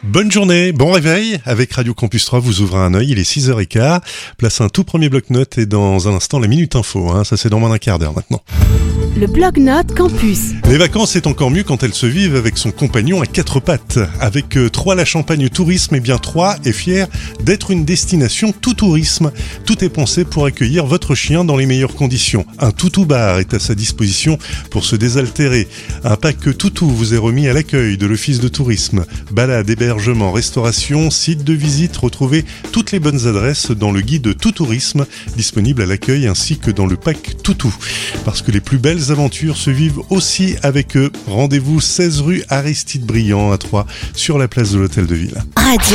Bonne journée, bon réveil. Avec Radio Campus 3, vous ouvrez un œil, il est 6h15. Place un tout premier bloc-notes et dans un instant la Minute Info. Ça c'est dans moins d'un quart d'heure maintenant. Le bloc-notes Campus. Les vacances, c'est encore mieux quand elles se vivent avec son compagnon à quatre pattes. Avec Troyes la Champagne Tourisme, Troyes est fier d'être une destination tout tourisme. Tout est pensé pour accueillir votre chien dans les meilleures conditions. Un toutou bar est à sa disposition pour se désaltérer. Un pack toutou vous est remis à l'accueil de l'Office de tourisme. Balade, hébergement, restauration, site de visite, retrouvez toutes les bonnes adresses dans le guide Tout Tourisme, disponible à l'accueil ainsi que dans le pack toutou. Parce que les plus belles aventures se vivent aussi avec eux. Rendez-vous 16 rue Aristide Briand à Troyes, sur la place de l'Hôtel de Ville. Radio